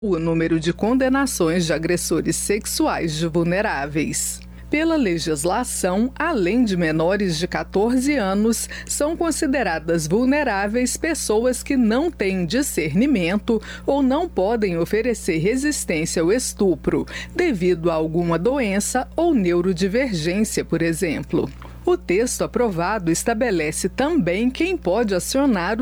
o número de condenações de agressores sexuais de vulneráveis. Pela legislação, além de menores de 14 anos, são consideradas vulneráveis pessoas que não têm discernimento ou não podem oferecer resistência ao estupro, devido a alguma doença ou neurodivergência, por exemplo. O texto aprovado estabelece também quem pode acionar